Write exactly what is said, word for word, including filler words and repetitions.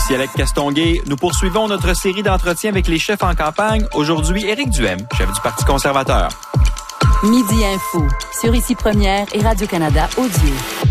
Ici Alex Castonguay. Nous poursuivons notre série d'entretiens avec les chefs en campagne. Aujourd'hui, Éric Duhem, chef du Parti conservateur. Midi Info, sur Ici Première et Radio-Canada Audio.